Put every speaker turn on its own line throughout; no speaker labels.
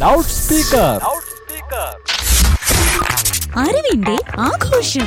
Loud speaker.
അറിവിന്റെ ആഘോഷം.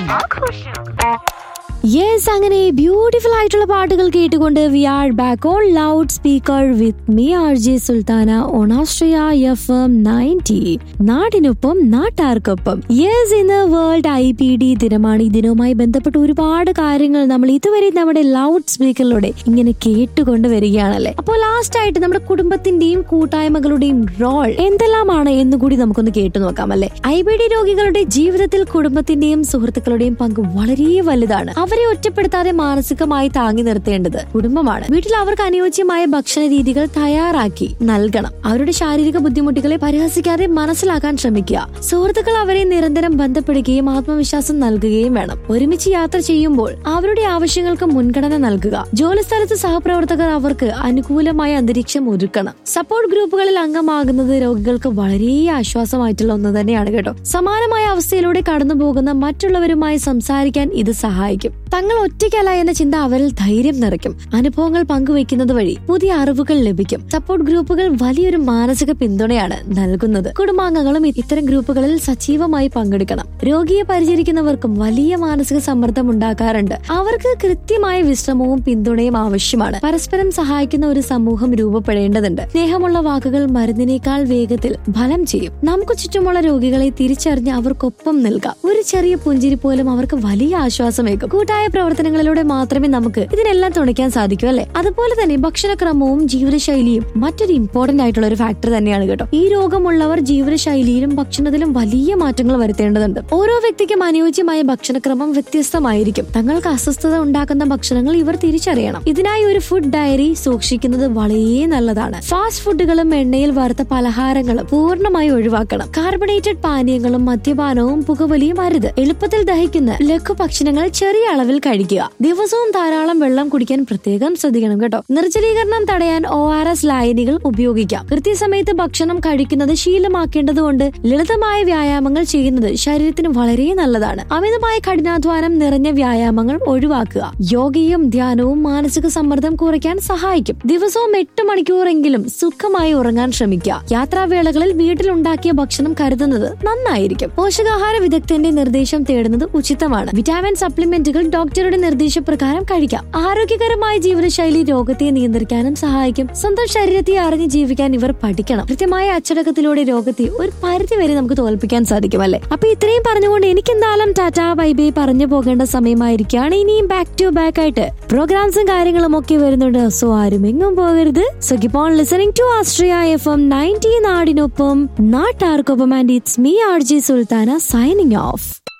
Yes, അങ്ങനെ ബ്യൂട്ടിഫുൾ ആയിട്ടുള്ള പാട്ടുകൾ കേട്ടുകൊണ്ട് V are back on loud speaker with me RJ Sultana on Austria FM 90. നാടിനൊപ്പം നാട്ടാർക്കൊപ്പം. യെസ്, ഇന്ന് വേൾഡ് IPD ദിനമാണ്. ഈ ദിനവുമായി ബന്ധപ്പെട്ട് ഒരുപാട് കാര്യങ്ങൾ നമ്മൾ ഇതുവരെ നമ്മുടെ ലൗഡ് സ്പീക്കറിലൂടെ ഇങ്ങനെ കേട്ടുകൊണ്ട് വരികയാണല്ലേ. അപ്പോൾ ലാസ്റ്റ് ആയിട്ട് നമ്മുടെ കുടുംബത്തിന്റെയും കൂട്ടായ്മകളുടെയും റോൾ എന്തെല്ലാമാണ് എന്നുകൂടി നമുക്കൊന്ന് കേട്ടു നോക്കാം അല്ലെ. IPD രോഗികളുടെ ജീവിതത്തിൽ കുടുംബത്തിന്റെയും സുഹൃത്തുക്കളുടെയും പങ്ക് വളരെ വലുതാണ്. അവരെ ഒറ്റപ്പെടുത്താതെ മാനസികമായി താങ്ങി നിർത്തേണ്ടത് കുടുംബമാണ്. വീട്ടിൽ അവർക്ക് അനുയോജ്യമായ ഭക്ഷണ രീതികൾ തയ്യാറാക്കി നൽകണം. അവരുടെ ശാരീരിക ബുദ്ധിമുട്ടുകളെ പരിഹസിക്കാതെ മനസ്സിലാക്കാൻ ശ്രമിക്കുക. സുഹൃത്തുക്കൾ അവരെ നിരന്തരം ബന്ധപ്പെടുകയും ആത്മവിശ്വാസം നൽകുകയും വേണം. ഒരുമിച്ച് യാത്ര ചെയ്യുമ്പോൾ അവരുടെ ആവശ്യങ്ങൾക്ക് മുൻഗണന നൽകുക. ജോലിസ്ഥലത്ത് സഹപ്രവർത്തകർ അവർക്ക് അനുകൂലമായ അന്തരീക്ഷം ഒരുക്കണം. സപ്പോർട്ട് ഗ്രൂപ്പുകളിൽ അംഗമാകുന്നത് രോഗികൾക്ക് വളരെ ആശ്വാസമായിട്ടുള്ള ഒന്ന് തന്നെയാണ് കേട്ടോ. സമാനമായ അവസ്ഥയിലൂടെ കടന്നു പോകുന്ന മറ്റുള്ളവരുമായി സംസാരിക്കാൻ ഇത് സഹായിക്കും. തങ്ങൾ ഒറ്റയ്ക്കല്ല എന്ന ചിന്ത അവരിൽ ധൈര്യം നിറയ്ക്കും. അനുഭവങ്ങൾ പങ്കുവെക്കുന്നത് വഴി പുതിയ അറിവുകൾ ലഭിക്കും. സപ്പോർട്ട് ഗ്രൂപ്പുകൾ വലിയൊരു മാനസിക പിന്തുണയാണ് നൽകുന്നത്. കുടുംബാംഗങ്ങളും ഇത്തരം ഗ്രൂപ്പുകളിൽ സജീവമായി പങ്കെടുക്കണം. രോഗിയെ പരിചരിക്കുന്നവർക്കും വലിയ മാനസിക സമ്മർദ്ദം ഉണ്ടാക്കാറുണ്ട്. അവർക്ക് കൃത്യമായ വിശ്രമവും പിന്തുണയും ആവശ്യമാണ്. പരസ്പരം സഹായിക്കുന്ന ഒരു സമൂഹം രൂപപ്പെടേണ്ടതുണ്ട്. സ്നേഹമുള്ള വാക്കുകൾ മരുന്നിനേക്കാൾ വേഗത്തിൽ ഫലം ചെയ്യും. നമുക്ക് ചുറ്റുമുള്ള രോഗികളെ തിരിച്ചറിഞ്ഞ് അവർക്കൊപ്പം നിൽക്കാം. ഒരു ചെറിയ പുഞ്ചിരി പോലും അവർക്ക് വലിയ ആശ്വാസമേകും. കൂട്ടായ പ്രവർത്തനങ്ങളിലൂടെ മാത്രമേ നമുക്ക് ഇതിനെല്ലാം തുണയ്ക്കാൻ സാധിക്കൂ അല്ലെ. അതുപോലെ തന്നെ ഭക്ഷണക്രമവും ജീവിതശൈലിയും മറ്റൊരു ഇമ്പോർട്ടന്റ് ആയിട്ടുള്ള ഒരു ഫാക്ടർ തന്നെയാണ് കേട്ടോ. ഈ രോഗമുള്ളവർ ജീവിതശൈലിയിലും ഭക്ഷണത്തിലും വലിയ മാറ്റങ്ങൾ വരുത്തേണ്ടതുണ്ട്. ഓരോ വ്യക്തിക്കും അനുയോജ്യമായ ഭക്ഷണക്രമം വ്യത്യസ്തമായിരിക്കും. തങ്ങൾക്ക് അസ്വസ്ഥത ഉണ്ടാക്കുന്ന ഭക്ഷണങ്ങൾ ഇവർ തിരിച്ചറിയണം. ഇതിനായി ഒരു ഫുഡ് ഡയറി സൂക്ഷിക്കുന്നത് വളരെ നല്ലതാണ്. ഫാസ്റ്റ് ഫുഡുകളും എണ്ണയിൽ വറുത്ത പലഹാരങ്ങളും പൂർണ്ണമായി ഒഴിവാക്കണം. കാർബണേറ്റഡ് പാനീയങ്ങളും മദ്യപാനവും പുകവലിയും അരുത്. എളുപ്പത്തിൽ ദഹിക്കുന്ന ലഘു ഭക്ഷണങ്ങൾ ചെറിയ അളവിൽ കഴിക്കുക. ദിവസവും ധാരാളം വെള്ളം കുടിക്കാൻ പ്രത്യേകം ശ്രദ്ധിക്കണം കേട്ടോ. നിർജ്ജലീകരണം തടയാൻ ORS ലായനികൾ ഉപയോഗിക്കാം. കൃത്യസമയത്ത് ഭക്ഷണം കഴിക്കുന്നത് ശീലമാക്കേണ്ടതുകൊണ്ട് ലളിതമായ വ്യായാമങ്ങൾ ചെയ്യുന്നത് ശരീരത്തിന് വളരെ നല്ലതാണ്. അമിതമായ കഠിനാധ്വാനം നിറഞ്ഞ വ്യായാമങ്ങൾ ഒഴിവാക്കുക. യോഗയും ധ്യാനവും മാനസിക സമ്മർദ്ദം കുറയ്ക്കാൻ സഹായിക്കും. ദിവസവും 8 മണിക്കൂറെങ്കിലും സുഖമായി ഉറങ്ങാൻ ശ്രമിക്കുക. യാത്രാവേളകളിൽ വീട്ടിലുണ്ടാക്കിയ ഭക്ഷണം കരുതുന്നത് നന്നായിരിക്കും. പോഷകാഹാര വിദഗ്ധന്റെ നിർദ്ദേശം തേടുന്നത് ഉചിതമാണ്. വിറ്റാമിൻ സപ്ലിമെന്റുകൾ ഡോക്ടറുടെ നിർദ്ദേശപ്രകാരം കഴിക്കാം. ആരോഗ്യകരമായ ജീവിതശൈലി രോഗത്തെ നിയന്ത്രിക്കാനും സഹായിക്കും. സ്വന്തം ശരീരത്തെ അറിഞ്ഞ് ജീവിക്കാൻ ഇവർ പഠിക്കണം. കൃത്യമായ അച്ചടക്കത്തിലൂടെ രോഗത്തെ ഒരു പരിധി വരെ നമുക്ക് തോൽപ്പിക്കാൻ സാധിക്കും അല്ലെ. അപ്പൊ ഇത്രയും പറഞ്ഞുകൊണ്ട് എനിക്ക് എന്തായാലും ടാറ്റാ ബൈ ബൈ പറഞ്ഞു പോകേണ്ട സമയമായിരിക്കുകയാണ്. ഇനിയും ബാക്ക് ടു ബാക്ക് ആയിട്ട് പ്രോഗ്രാംസും കാര്യങ്ങളും ഒക്കെ വരുന്നുണ്ട്. സോ ആരും എങ്ങും പോകരുത്. So keep on listening to Austria FM 90 നാടിനൊപ്പം നാട്ടാർക്കൊപ്പം. And it's me RJ Sultana signing off.